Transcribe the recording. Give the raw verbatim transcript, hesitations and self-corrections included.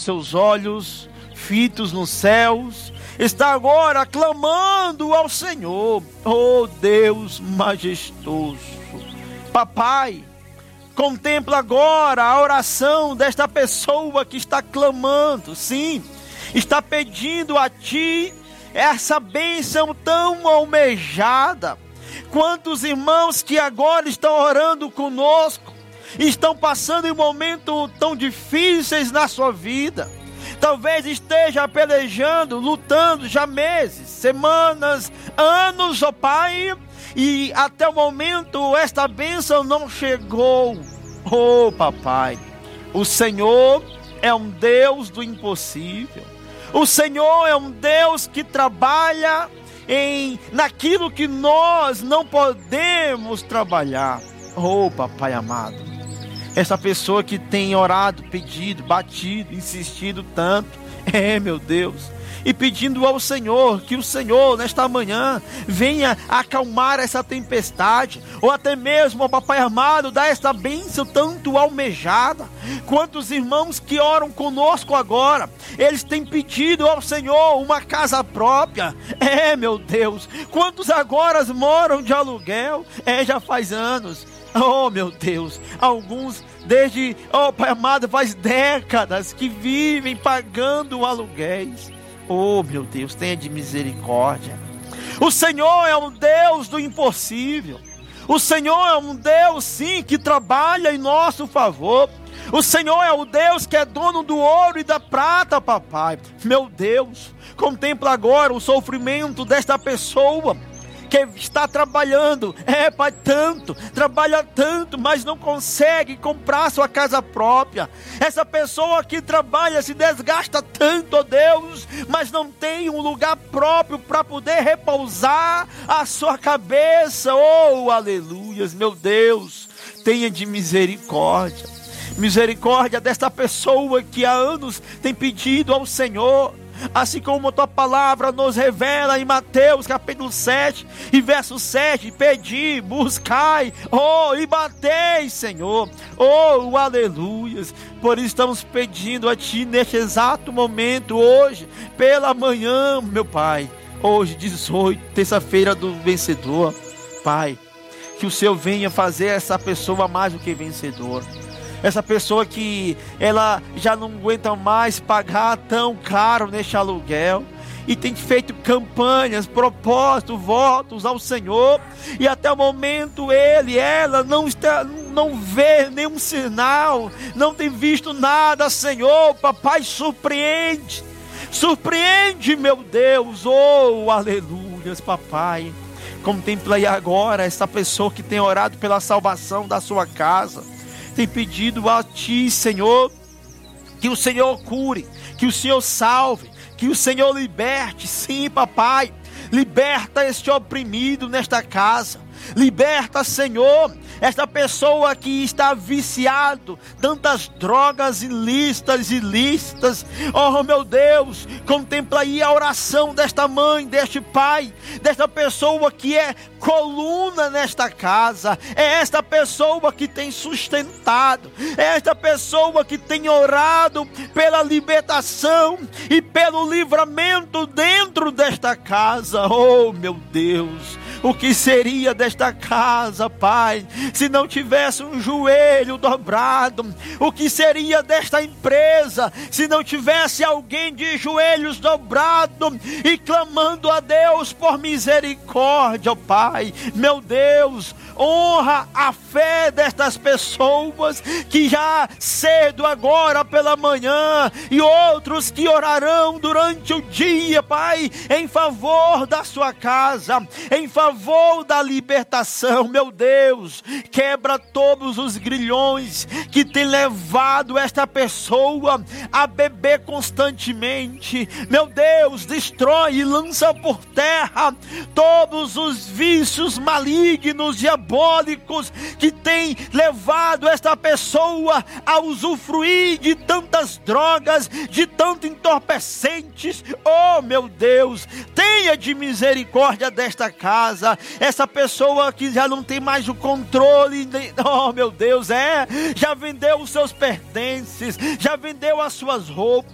seus olhos fitos nos céus, está agora clamando ao Senhor. Oh Deus majestoso, papai, contempla agora a oração desta pessoa que está clamando, sim, está pedindo a Ti essa bênção tão almejada. Quantos irmãos que agora estão orando conosco, estão passando em momentos tão difíceis na sua vida, talvez esteja pelejando, lutando já meses, semanas, anos, ó Pai, e até o momento esta bênção não chegou. Oh papai, o Senhor é um Deus do impossível, o Senhor é um Deus que trabalha em, naquilo que nós não podemos trabalhar. Oh papai amado, essa pessoa que tem orado, pedido, batido, insistido tanto, é meu Deus, e pedindo ao Senhor, que o Senhor nesta manhã venha acalmar essa tempestade, ou até mesmo, ó papai amado, dar esta bênção tanto almejada. Quantos irmãos que oram conosco agora, eles têm pedido ao Senhor uma casa própria, é meu Deus, quantos agora moram de aluguel, é já faz anos, oh meu Deus, alguns desde, oh pai amado, faz décadas que vivem pagando aluguéis. Oh meu Deus, tenha de misericórdia. O Senhor é um Deus do impossível. O Senhor é um Deus sim que trabalha em nosso favor. O Senhor é o Deus que é dono do ouro e da prata, papai. Meu Deus, contempla agora o sofrimento desta pessoa que está trabalhando, é pai, tanto, trabalha tanto, mas não consegue comprar sua casa própria. Essa pessoa que trabalha se desgasta tanto, ó Deus, mas não tem um lugar próprio para poder repousar a sua cabeça. Oh, aleluias, meu Deus, tenha de misericórdia, misericórdia desta pessoa que há anos tem pedido ao Senhor, assim como a tua palavra nos revela em Mateus capítulo sete e verso sete, pedi, buscai, oh, e batei, Senhor, oh, aleluias. Por isso estamos pedindo a Ti neste exato momento, hoje, pela manhã, meu Pai, hoje dezoito, terça-feira do vencedor, Pai, que o Senhor venha fazer essa pessoa mais do que vencedora. Essa pessoa que ela já não aguenta mais pagar tão caro neste aluguel, e tem feito campanhas, propósitos, votos ao Senhor, e até o momento ele, ela não está, não vê nenhum sinal, não tem visto nada. Senhor, papai, surpreende, surpreende, meu Deus, oh, aleluias, papai. Contempla aí agora essa pessoa que tem orado pela salvação da sua casa, tem pedido a Ti, Senhor, que o Senhor cure, que o Senhor salve, que o Senhor liberte. Sim, papai, liberta este oprimido nesta casa, liberta, Senhor, esta pessoa que está viciado, tantas drogas ilícitas, ilícitas, oh meu Deus, contempla aí a oração desta mãe, deste pai, desta pessoa que é coluna nesta casa, é esta pessoa que tem sustentado, é esta pessoa que tem orado pela libertação e pelo livramento dentro desta casa. Oh meu Deus, o que seria desta casa, Pai, se não tivesse um joelho dobrado? O que seria desta empresa se não tivesse alguém de joelhos dobrados e clamando a Deus por misericórdia, ó Pai? Meu Deus, honra a fé destas pessoas que já cedo agora pela manhã, e outros que orarão durante o dia, Pai, em favor da sua casa, em favor da libertação. Meu Deus, quebra todos os grilhões que tem levado esta pessoa a beber constantemente. Meu Deus, destrói e lança por terra todos os vícios malignos, diabólicos, que tem levado esta pessoa a usufruir de tantas drogas, de tantos entorpecentes. Oh meu Deus, tenha de misericórdia desta casa, essa pessoa que já não tem mais o controle, oh meu Deus, é, já vendeu os seus pertences, já vendeu as suas roupas,